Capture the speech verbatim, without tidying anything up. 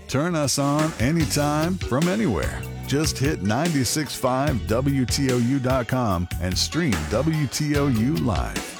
Turn us on anytime from anywhere. Just hit nine six five W T O U dot com and stream W T O U live.